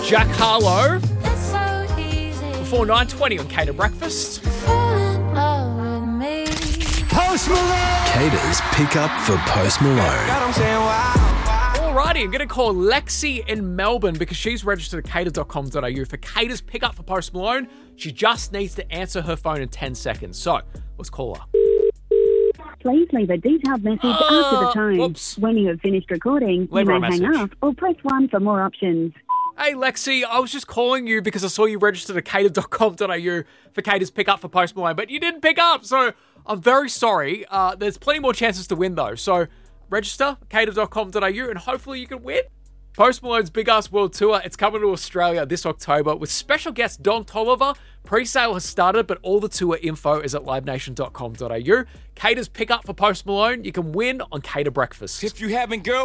Jack Harlow before 9:20 on Cater Breakfast. Post Malone! Cater's pick up for Post Malone. Alrighty, I'm going to call Lexi in Melbourne because she's registered at cater.com.au for Cater's pick up for Post Malone. She just needs to answer her phone in 10 seconds. So, let's call her. Please leave a detailed message after the tone. Whoops. When you have finished recording, Leave you her may a hang message. up or press 1 for more options. Hey Lexi, I was just calling you because I saw you registered at cater.com.au for Cater's pick up for Post Malone, but you didn't pick up, so I'm very sorry. There's plenty more chances to win though, so register cater.com.au and hopefully you can win. Post Malone's Big Ass World Tour, it's coming to Australia this October with special guest Don Toliver. Pre-sale has started, but all the tour info is at livenation.com.au. Cater's pick up for Post Malone, you can win on Cater Breakfast. If you haven't, girl,